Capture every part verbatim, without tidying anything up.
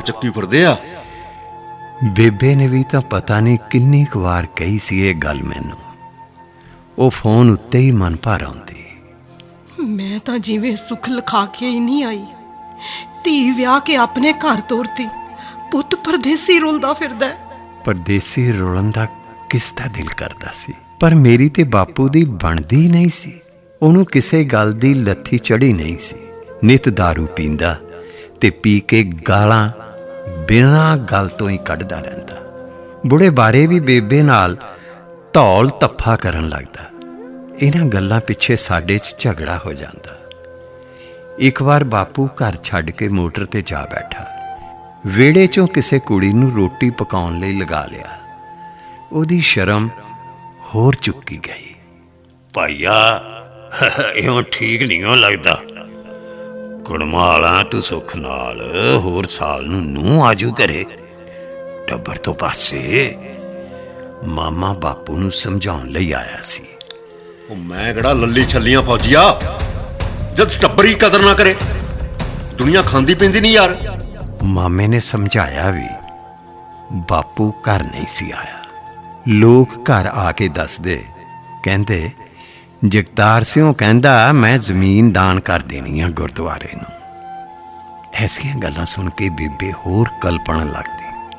ਚੱਕੀ ਫਿਰਦੇ ਆ। ਬੇਬੇ ਨੇ ਵੀ ਤਾਂ ਪਤਾ ਨਹੀਂ ਕਿੰਨੀ ਕੁ ਵਾਰ ਕਹੀ ਸੀ ਇਹ ਗੱਲ ਮੈਨੂੰ। ਉਹ ਫੋਨ ਉੱਤੇ ਹੀ ਮਨ ਭਰ ਆਉਂਦੀ। ਮੈਂ ਤਾਂ ਜਿਵੇਂ ਸੁੱਖ ਲਿਖਾ ਕੇ ਹੀ ਨਹੀਂ ਆਈ, ਧੀ ਵਿਆਹ ਕੇ ਆਪਣੇ ਘਰ ਤੋਰਤੀ, ਪੁੱਤ ਪਰਦੇਸੀ ਰੁਲਦਾ ਫਿਰਦਾ। ਪਰਦੇਸੀ ਰੁਲਣ ਦਾ ਕਿਸ ਦਾ ਦਿਲ ਕਰਦਾ ਸੀ, ਪਰ ਮੇਰੀ ਤੇ ਬਾਪੂ ਦੀ ਬਣਦੀ ਨਹੀਂ ਸੀ। ਉਹਨੂੰ ਕਿਸੇ ਗੱਲ ਦੀ ਲੱਥੀ ਚੜੀ ਨਹੀਂ ਸੀ। ਨਿਤ ਦਾਰੂ ਪੀਂਦਾ ਤੇ ਪੀ ਕੇ ਗਾਲਾਂ ਬਿਨਾਂ ਗੱਲ ਤੋਂ ਹੀ ਕੱਢਦਾ ਰਹਿੰਦਾ। ਬੁੜੇ ਬਾਰੇ ਵੀ ਬੇਬੇ ਨਾਲ ਧੌਲ ਤੱਫਾ ਕਰਨ ਲੱਗਦਾ। ਇਹਨਾਂ ਗੱਲਾਂ ਪਿੱਛੇ ਸਾਡੇ 'ਚ ਝਗੜਾ ਹੋ ਜਾਂਦਾ। ਇੱਕ ਵਾਰ ਬਾਪੂ ਘਰ ਛੱਡ ਕੇ ਮੋਟਰ ਤੇ ਜਾ ਬੈਠਾ। ਵਿਹੜੇ 'ਚੋਂ ਕਿਸੇ ਕੁੜੀ ਨੂੰ ਰੋਟੀ ਪਕਾਉਣ ਲਈ ਲਗਾ ਲਿਆ। ਉਹਦੀ ਸ਼ਰਮ ਹੋਰ ਚੁੱਕੀ ਗਈ। ਭਾਈਆ ਇਉਂ ਠੀਕ ਨਹੀਂ ਹੋ ਲੱਗਦਾ। ਕੁੜਮਾ ਵਾਲਾ ਤੂੰ ਸੁੱਖ ਨਾਲ ਹੋਰ ਸਾਲ ਨੂੰ ਨੂੰਹ ਆਜੂ ਘਰੇ, ਟੱਬਰ ਤੋਂ ਪਾਸੇ। ਮਾਮਾ ਬਾਪੂ ਨੂੰ ਸਮਝਾਉਣ ਲਈ ਆਇਆ ਸੀ। ਉਹ ਮੈਂ ਕਿਹੜਾ ਲੱਲੀ ਛੱਲੀਆਂ ਫੌਜੀਆ, ਜਦ ਟੱਬਰ ਹੀ ਕਦਰ ਨਾ ਕਰੇ। ਦੁਨੀਆ ਖਾਂਦੀ ਪੀਂਦੀ ਨਹੀਂ ਯਾਰ। ਮਾਮੇ ਨੇ ਸਮਝਾਇਆ ਵੀ। ਬਾਪੂ ਘਰ ਨਹੀਂ ਸੀ ਆਇਆ। ਲੋਕ ਘਰ ਆ ਕੇ ਦੱਸਦੇ, ਕਹਿੰਦੇ ਜਗਤਾਰ ਸਿਉਂ ਕਹਿੰਦਾ ਮੈਂ ਜ਼ਮੀਨ ਦਾਨ ਕਰ ਦੇਣੀ ਆ ਗੁਰਦੁਆਰੇ ਨੂੰ। ਐਸੀਆਂ ਗੱਲਾਂ ਸੁਣ ਕੇ ਬੇਬੇ ਹੋਰ ਕਲਪਣ ਲੱਗਦੀ।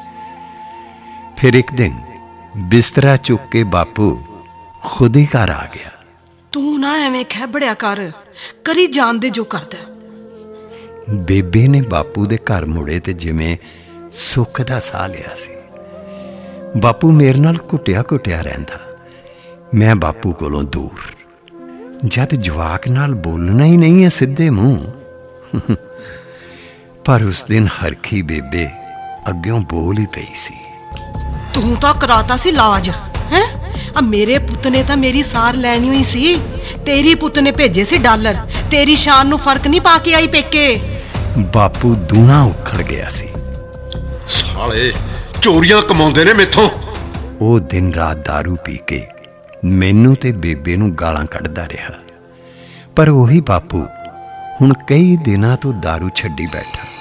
ਫਿਰ ਇੱਕ ਦਿਨ ਬਿਸਤਰਾ ਚੁੱਕ ਕੇ ਬਾਪੂ ਖੁਦ ਹੀ ਘਰ ਆ ਗਿਆ। ਤੂੰ ਨਾ ਐਵੇਂ ਖੈਬੜਿਆ ਕਰ, ਕਰੀ ਜਾਣਦੇ ਜੋ ਕਰਦਾ। ਬੇਬੇ ਨੇ ਬਾਪੂ ਦੇ ਘਰ ਮੁੜੇ ਤੇ ਜਿਵੇਂ ਸੁੱਖ ਦਾ ਸਾਹ ਲਿਆ ਸੀ। ਬਾਪੂ ਮੇਰੇ ਨਾਲ ਘੁੱਟਿਆ ਘੁੱਟਿਆ ਰਹਿੰਦਾ, ਮੈਂ ਬਾਪੂ ਕੋਲੋਂ ਦੂਰ। ਜਦ ਜਵਾਕ ਨਾਲ ਬੋਲਣਾ ਹੀ ਨਹੀਂ ਹੈ ਸਿੱਧੇ ਮੂੰਹ। ਪਰ ਉਸ ਦਿਨ ਹਰਖੀ ਬੇਬੇ ਅੱਗਿਓਂ ਬੋਲ ਹੀ ਪਈ ਸੀ। ਤੂੰ ਤਾਂ ਕਰਾਤਾ ਸੀ ਲਾਜ ਹੈ। ਆ ਮੇਰੇ ਪੁੱਤ ਨੇ ਤਾਂ ਮੇਰੀ ਸਾਰ ਲੈਣੀ ਹੋਈ ਸੀ, ਤੇਰੀ ਪੁੱਤ ਨੇ ਭੇਜੇ ਸੀ ਡਾਲਰ। ਤੇਰੀ ਸ਼ਾਨ ਨੂੰ ਫਰਕ ਨਹੀਂ ਪਾ ਕੇ ਆਈ ਪੇਕੇ। ਬਾਪੂ ਦੂਣਾ ਉਖੜ ਗਿਆ ਸੀ। ਸਾਲੇ ਚੋਰੀਆਂ ਕਮਾਉਂਦੇ ਨੇ ਮੈਥੋਂ। ਉਹ ਦਿਨ ਰਾਤ ਦਾਰੂ ਪੀ ਕੇ ਮੈਨੂੰ ਤੇ ਬੇਬੇ ਨੂੰ ਗਾਲਾਂ ਕੱਢਦਾ ਰਿਹਾ। ਪਰ ਉਹੀ ਬਾਪੂ ਹੁਣ ਕਈ ਦਿਨਾਂ ਤੋਂ ਦਾਰੂ ਛੱਡੀ ਬੈਠਾ।